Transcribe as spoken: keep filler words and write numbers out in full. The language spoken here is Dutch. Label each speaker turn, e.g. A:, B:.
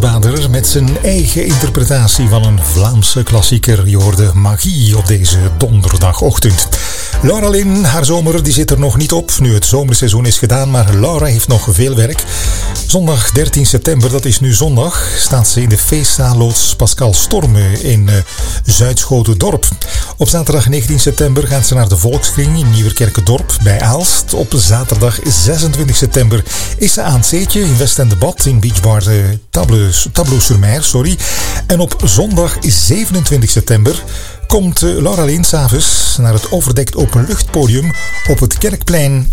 A: Bader met zijn eigen interpretatie van een Vlaamse klassieker. Je hoorde Magie op deze donderdagochtend. Laura Lynn, haar zomer die zit er nog niet op. Nu het zomerseizoen is gedaan, maar Laura heeft nog veel werk. Zondag dertien september, dat is nu zondag, staat ze in de feestzaal loods Pascal Storme in uh, Zuidschotendorp. Op zaterdag negentien september gaat ze naar de Volkskring in Nieuwerkerkendorp bij Aalst. Op zaterdag zesentwintig september is ze aan het zeetje in West-en-de-Bad in beachbar uh, Tableau-sur-Mer. Sorry. En op zondag zevenentwintig september komt uh, Laura Lynn s'avonds naar het overdekt openluchtpodium op het Kerkplein